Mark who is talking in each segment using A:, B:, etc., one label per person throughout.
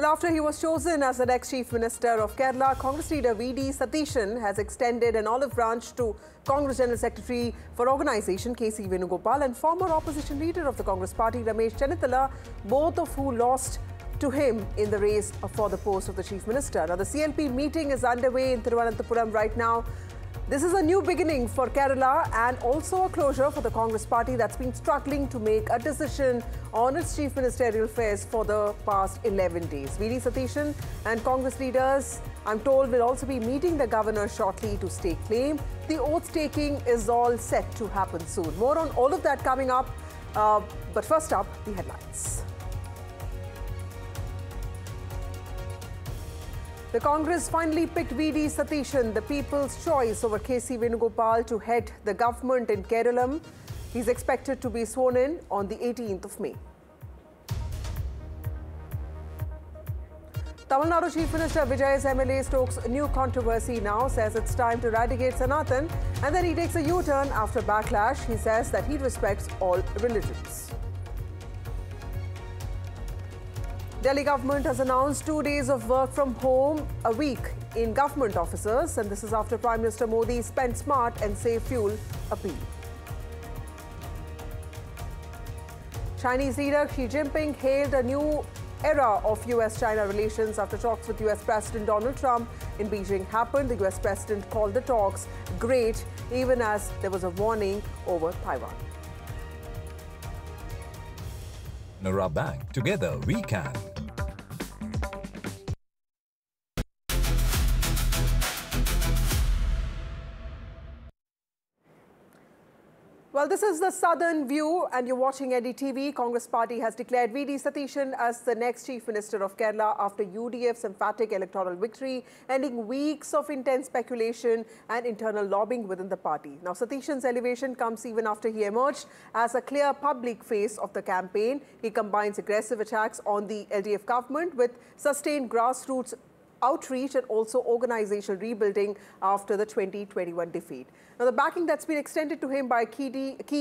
A: Well, after he was chosen as the next Chief Minister of Kerala, Congress leader V.D. Satheeshan has extended an olive branch to Congress General Secretary for Organisation K.C. Venugopal and former opposition leader of the Congress Party Ramesh Chennithala, both of who lost to him in the race for the post of the Chief Minister. Now, the CLP meeting is underway in Thiruvananthapuram right now. This is a new beginning for Kerala and also a closure for the Congress Party that's been struggling to make a decision on its chief ministerial fares for the past 11 days. V.D. Satheeshan and Congress leaders, I'm told, will also be meeting the governor shortly to stake claim. The oath taking is all set to happen soon. More on all of that coming up. But first up, the headlines. The Congress finally picked V.D. Satheeshan, the people's choice, over K.C. Venugopal to head the government in Kerala. He's expected to be sworn in on the 18th of May. Tamil Nadu Chief Minister Vijay's MLA stokes new controversy now, says it's time to eradicate Sanatan, and then he takes a U-turn after backlash. He says that he respects all religions. Delhi government has announced 2 days of work from home a week in government offices, and this is after Prime Minister Modi's Spend Smart and Save Fuel appeal. Chinese leader Xi Jinping hailed a new era of US-China relations after talks with US President Donald Trump in Beijing happened. The US President called the talks great, even as there was a warning over Taiwan.
B: Nora Bank. Together we can.
A: Well, this is the Southern View and you're watching NDTV. Congress Party has declared V.D. Satheeshan as the next Chief Minister of Kerala after UDF's emphatic electoral victory, ending weeks of intense speculation and internal lobbying within the party. Now, Satheeshan's elevation comes even after he emerged as a clear public face of the campaign. He combines aggressive attacks on the LDF government with sustained grassroots outreach and also organizational rebuilding after the 2021 defeat. Now, the backing that's been extended to him by key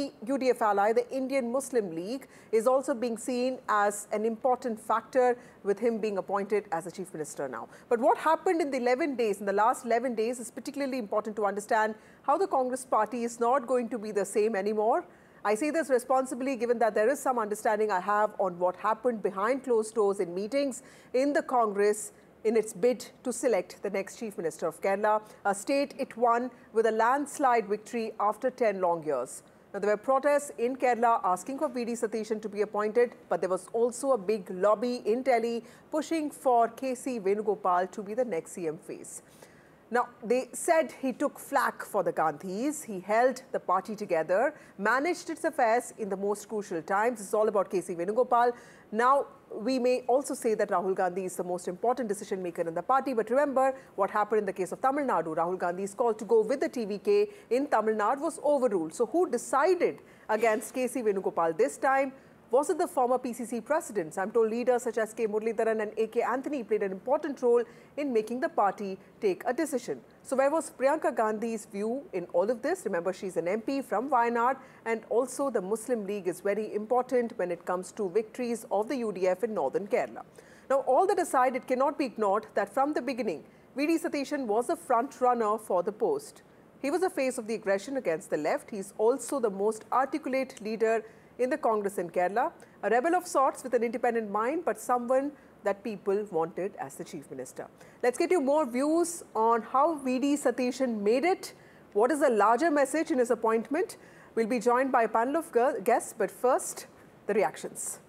A: UDF ally, the Indian Muslim League, is also being seen as an important factor with him being appointed as the Chief Minister now. But what happened in the last 11 days is particularly important to understand how the Congress Party is not going to be the same anymore. I say this responsibly given that there is some understanding I have on what happened behind closed doors in meetings in the Congress in its bid to select the next Chief Minister of Kerala, a state it won with a landslide victory after 10 long years. Now, there were protests in Kerala asking for V.D. Satheeshan to be appointed, but there was also a big lobby in Delhi pushing for K.C. Venugopal to be the next CM face. Now, they said he took flak for the Gandhis. He held the party together, managed its affairs in the most crucial times. It's all about K.C. Venugopal. Now, we may also say that Rahul Gandhi is the most important decision maker in the party. But remember what happened in the case of Tamil Nadu. Rahul Gandhi's call to go with the TVK in Tamil Nadu was overruled. So who decided against K.C. Venugopal this time? Was it the former PCC presidents? I'm told leaders such as K. Muralidharan and A.K. Anthony played an important role in making the party take a decision. So where was Priyanka Gandhi's view in all of this? Remember, she's an MP from Wayanad, and also the Muslim League is very important when it comes to victories of the UDF in northern Kerala. Now, all that aside, it cannot be ignored that from the beginning, V.D. Satheeshan was the front runner for the post. He was the face of the aggression against the left. He's also the most articulate leader in the Congress in Kerala, a rebel of sorts with an independent mind, but someone that people wanted as the Chief Minister. Let's get you more views on how V.D. Satheeshan made it. What is the larger message in his appointment? We'll be joined by a panel of guests, but first, the reactions.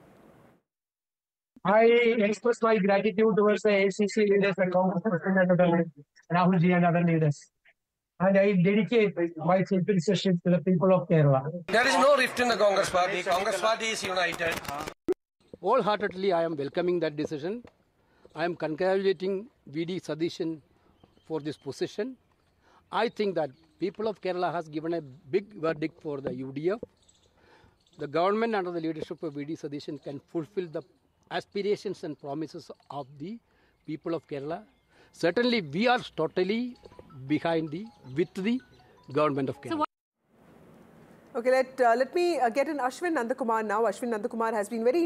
C: I express my gratitude towards the ACC leaders and Congress President Rahul Ji and other leaders. And I dedicate my citizenship to the people of Kerala.
D: There is no rift in the Congress Party. Congress Party is united.
E: Wholeheartedly, I am welcoming that decision. I am congratulating V.D. Satheeshan for this position. I think that people of Kerala has given a big verdict for the UDF. The government under the leadership of V.D. Satheeshan can fulfill the aspirations and promises of the people of Kerala. Certainly, we are totally with the government of Kerala.
A: Okay, let me get in Ashwin Nandakumar now. Ashwin Nandakumar has been very